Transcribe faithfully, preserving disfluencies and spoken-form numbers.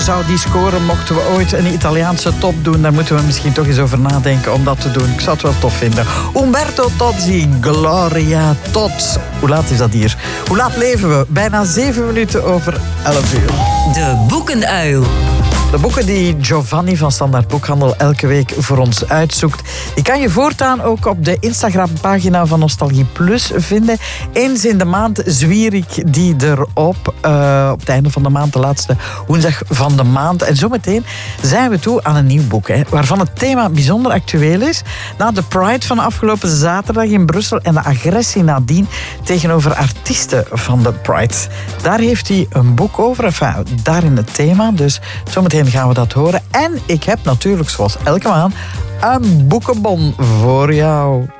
zou die scoren mochten we ooit een Italiaanse top doen? Daar moeten we misschien toch eens over nadenken om dat te doen. Ik zou het wel tof vinden. Umberto Tozzi, Gloria Tots. Hoe laat is dat hier? Hoe laat leven we? Bijna zeven minuten over elf uur. De Boekenuil. De boeken die Giovanni van Standaard Boekhandel elke week voor ons uitzoekt, die kan je voortaan ook op de Instagram-pagina van Nostalgie Plus vinden. Eens in de maand zwier ik die erop. Uh, op het einde van de maand, de laatste woensdag van de maand. En zometeen zijn we toe aan een nieuw boek, hè, waarvan het thema bijzonder actueel is. Na de Pride van afgelopen zaterdag in Brussel en de agressie nadien tegenover artiesten van de Pride. Daar heeft hij een boek over, enfin, daarin het thema. Dus zometeen gaan we dat horen. En ik heb natuurlijk, zoals elke maand, een boekenbon voor jou.